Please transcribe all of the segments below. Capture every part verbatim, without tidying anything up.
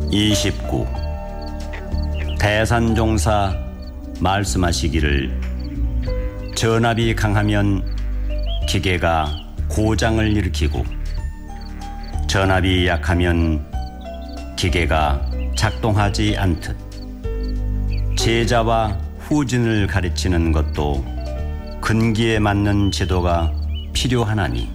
이십구. 대산종사 말씀하시기를 전압이 강하면 기계가 고장을 일으키고 전압이 약하면 기계가 작동하지 않듯 제자와 후진을 가르치는 것도 근기에 맞는 지도가 필요하나니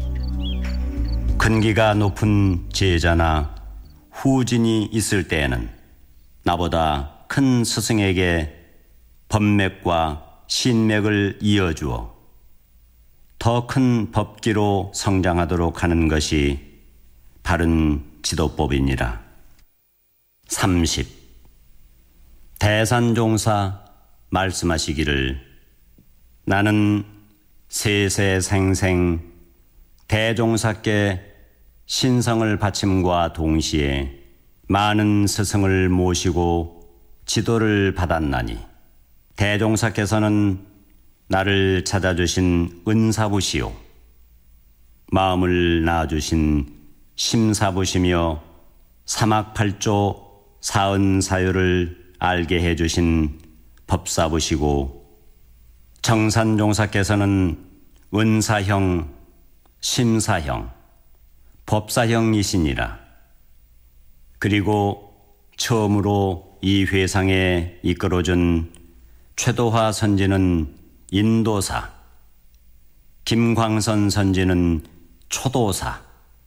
근기가 높은 제자나 후진이 있을 때에는 나보다 큰 스승에게 법맥과 신맥을 이어주어 더 큰 법기로 성장하도록 하는 것이 바른 지도법이니라. 삼십. 대산종사 말씀하시기를 나는 세세생생 대종사께 신성을 바침과 동시에 많은 스승을 모시고 지도를 받았나니 대종사께서는 나를 찾아주신 은사부시요 마음을 낳아주신 심사부시며 사막팔조 사은사유를 알게 해주신 법사부시고 정산종사께서는 은사형, 심사형, 법사형이시니라. 그리고 처음으로 이 회상에 이끌어준 최도화 선지는 인도사, 김광선 선지는 초도사,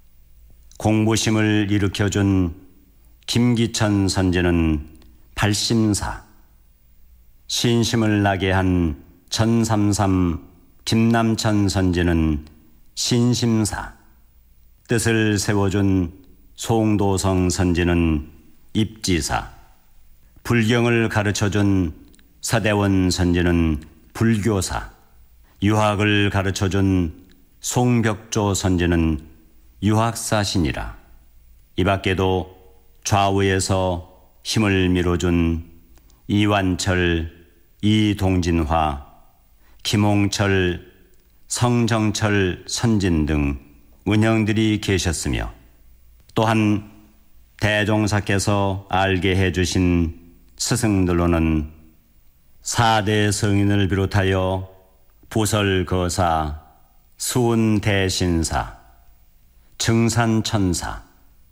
공부심을 일으켜준 김기천 선지는 발심사, 신심을 나게 한 전삼삼 김남천 선지는 신심사, 뜻을 세워준 송도성 선지는 입지사, 불경을 가르쳐준 서대원 선지는 불교사, 유학을 가르쳐준 송벽조 선지는 유학사시니라. 이 밖에도 좌우에서 힘을 밀어준 이완철, 이동진화, 김홍철, 성정철 선진 등 은형들이 계셨으며 또한 대종사께서 알게 해주신 스승들로는 사대 성인을 비롯하여 부설거사, 수은대신사, 증산천사,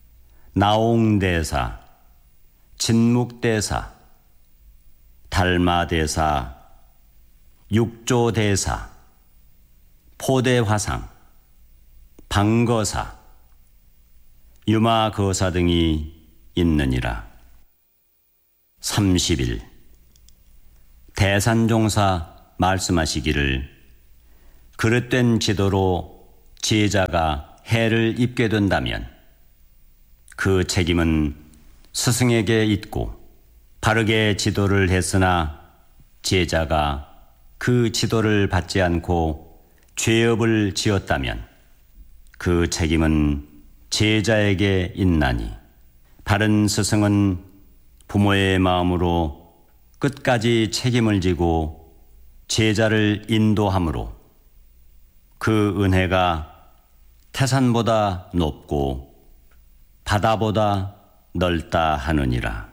나옹대사, 진묵대사, 달마대사, 육조대사, 포대화상, 방거사, 유마거사 등이 있느니라. 삼십 일. 대산종사 말씀하시기를 그릇된 지도로 제자가 해를 입게 된다면 그 책임은 스승에게 있고 바르게 지도를 했으나 제자가 그 지도를 받지 않고 죄업을 지었다면 그 책임은 제자에게 있나니 바른 스승은 부모의 마음으로 끝까지 책임을 지고 제자를 인도함으로 그 은혜가 태산보다 높고 바다보다 넓다 하느니라.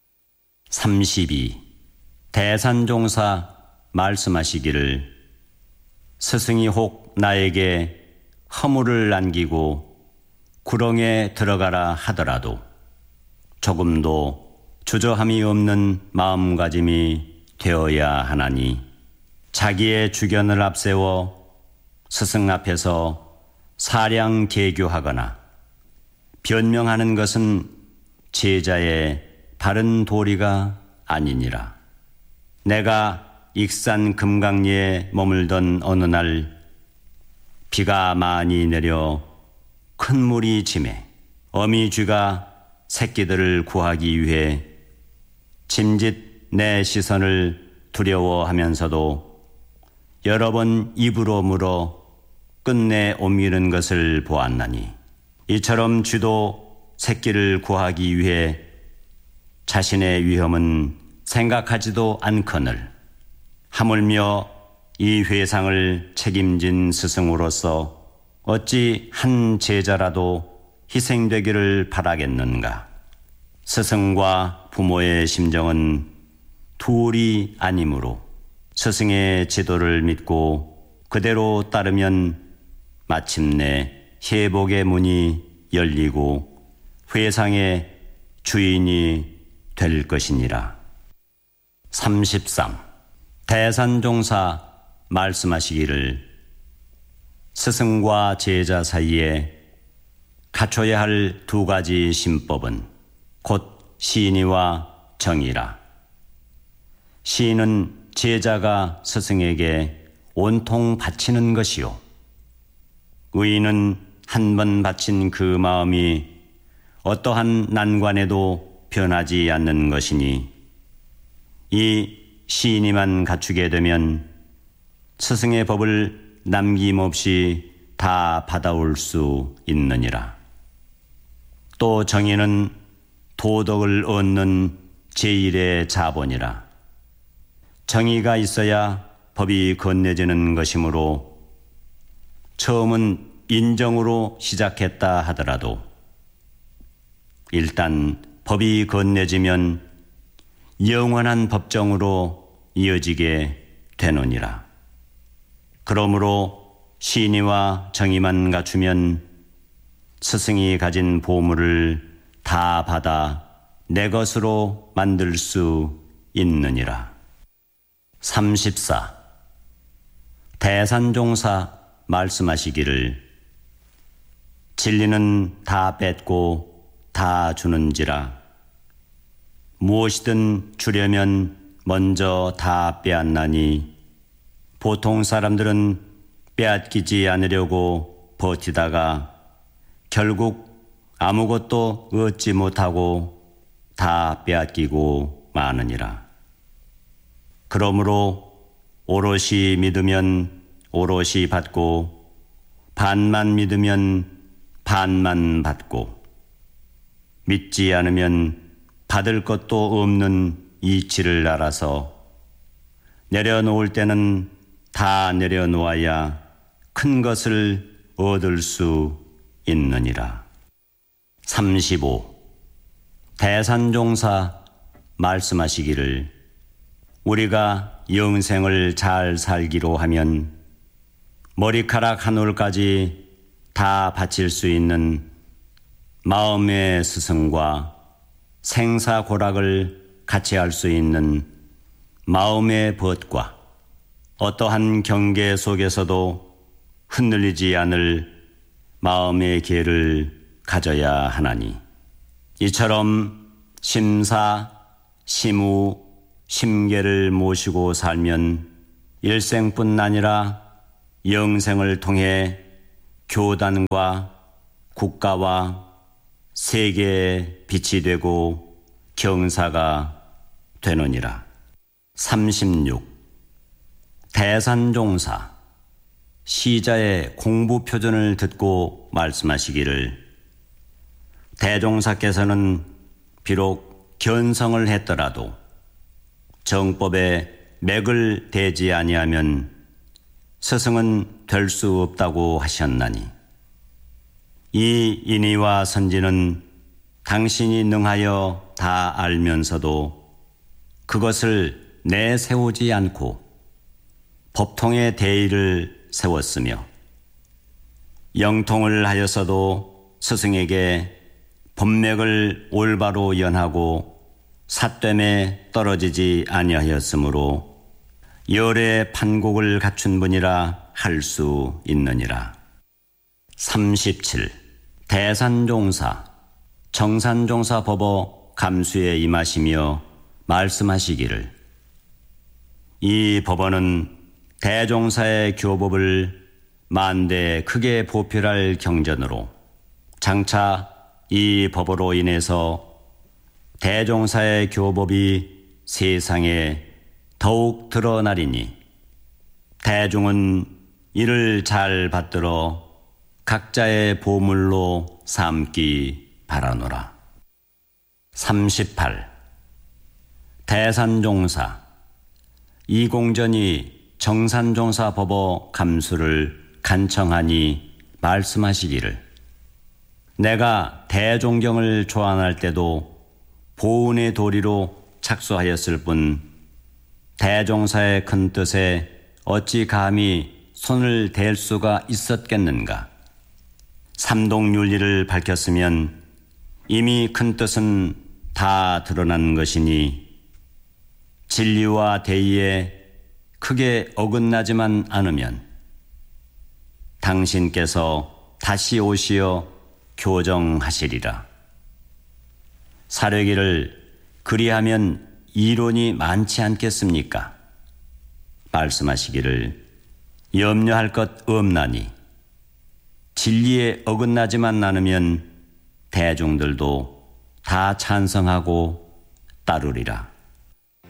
삼십이. 대산종사 말씀하시기를 스승이 혹 나에게 허물을 남기고 구렁에 들어가라 하더라도 조금도 주저함이 없는 마음가짐이 되어야 하나니 자기의 주견을 앞세워 스승 앞에서 사량 계교하거나 변명하는 것은 제자의 바른 도리가 아니니라. 내가 익산 금강리에 머물던 어느 날 비가 많이 내려 큰 물이 짐해 어미쥐가 새끼들을 구하기 위해 짐짓 내 시선을 두려워하면서도 여러 번 입으로 물어 끝내 옮기는 것을 보았나니 이처럼 쥐도 새끼를 구하기 위해 자신의 위험은 생각하지도 않거늘 하물며 이 회상을 책임진 스승으로서 어찌 한 제자라도 희생되기를 바라겠는가. 스승과 부모의 심정은 둘이 아니므로 스승의 지도를 믿고 그대로 따르면 마침내 회복의 문이 열리고 회상의 주인이 될 것이니라. 삼십삼. 대산종사 말씀하시기를 스승과 제자 사이에 갖춰야 할 두 가지 신법은 곧 시인이와 정이라. 시인은 제자가 스승에게 온통 바치는 것이요, 의인은 한 번 바친 그 마음이 어떠한 난관에도 변하지 않는 것이니 이 시인이만 갖추게 되면 스승의 법을 남김없이 다 받아올 수 있느니라. 또 정의는 도덕을 얻는 제일의 자본이라. 정의가 있어야 법이 건네지는 것이므로 처음은 인정으로 시작했다 하더라도 일단 법이 건네지면 영원한 법정으로 이어지게 되느니라. 그러므로 신의와 정의만 갖추면 스승이 가진 보물을 다 받아 내 것으로 만들 수 있느니라. 삼십사. 대산종사 말씀하시기를 진리는 다 뺏고 다 주는지라. 무엇이든 주려면 먼저 다 빼앗나니 보통 사람들은 빼앗기지 않으려고 버티다가 결국 아무것도 얻지 못하고 다 빼앗기고 마느니라. 그러므로 오롯이 믿으면 오롯이 받고 반만 믿으면 반만 받고 믿지 않으면 받을 것도 없는 이치를 알아서 내려놓을 때는 다 내려놓아야 큰 것을 얻을 수 있느니라. 삼십오. 대산종사 말씀하시기를 우리가 영생을 잘 살기로 하면 머리카락 한 올까지 다 바칠 수 있는 마음의 스승과 생사고락을 같이 할 수 있는 마음의 벗과 어떠한 경계 속에서도 흔들리지 않을 마음의 계를 가져야 하나니 이처럼 심사, 심우, 심계를 모시고 살면 일생뿐 아니라 영생을 통해 교단과 국가와 세계의 빛이 되고 경사가 되느니라. 삼십육. 대산종사 시자의 공부 표준을 듣고 말씀하시기를 대종사께서는 비록 견성을 했더라도 정법에 맥을 대지 아니하면 스승은 될 수 없다고 하셨나니 이 인의와 선지는 당신이 능하여 다 알면서도 그것을 내세우지 않고 법통의 대의를 세웠으며 영통을 하였어도 스승에게 법맥을 올바로 연하고 삿됨에 떨어지지 아니하였으므로 열의 판곡을 갖춘 분이라 할 수 있느니라. 삼십칠. 대산종사 정산종사 법어 감수에 임하시며 말씀하시기를 이 법어는 대종사의 교법을 만대 크게 보필할 경전으로 장차 이 법으로 인해서 대종사의 교법이 세상에 더욱 드러나리니 대중은 이를 잘 받들어 각자의 보물로 삼기 바라노라. 삼십팔. 대산종사 이공전이 정산종사 법어 감수를 간청하니 말씀하시기를 내가 대종경을 조안할 때도 보은의 도리로 착수하였을 뿐 대종사의 큰 뜻에 어찌 감히 손을 댈 수가 있었겠는가. 삼동윤리를 밝혔으면 이미 큰 뜻은 다 드러난 것이니 진리와 대의에 크게 어긋나지만 않으면 당신께서 다시 오시어 교정하시리라. 사려기를 그리하면 이론이 많지 않겠습니까? 말씀하시기를 염려할 것 없나니 진리에 어긋나지만 않으면 대중들도 다 찬성하고 따르리라.